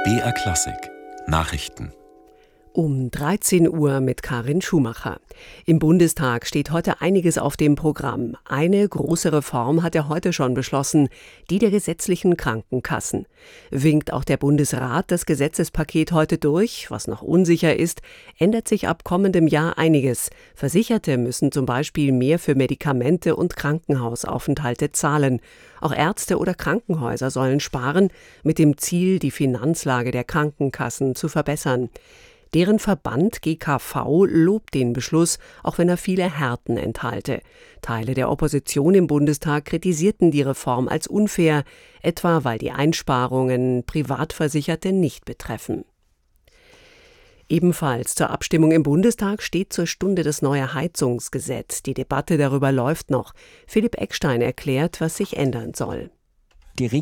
BR Klassik Nachrichten Um 13 Uhr mit Karin Schumacher. Im Bundestag steht heute einiges auf dem Programm. Eine große Reform hat er heute schon beschlossen, die der gesetzlichen Krankenkassen. Winkt auch der Bundesrat das Gesetzespaket heute durch, was noch unsicher ist, ändert sich ab kommendem Jahr einiges. Versicherte müssen zum Beispiel mehr für Medikamente und Krankenhausaufenthalte zahlen. Auch Ärzte oder Krankenhäuser sollen sparen, mit dem Ziel, die Finanzlage der Krankenkassen zu verbessern. Deren Verband GKV lobt den Beschluss, auch wenn er viele Härten enthalte. Teile der Opposition im Bundestag kritisierten die Reform als unfair, etwa weil die Einsparungen Privatversicherte nicht betreffen. Ebenfalls zur Abstimmung im Bundestag steht zur Stunde das neue Heizungsgesetz. Die Debatte darüber läuft noch. Philipp Eckstein erklärt, was sich ändern soll. Die